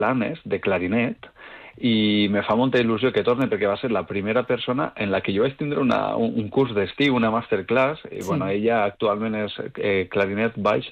Planes, de clarinet, i me fa molta il·lusió que torni perquè va ser la primera persona en la que jo vaig tindre un curs d'estiu, una masterclass, i bueno, Sí. ella actualment és clarinet baix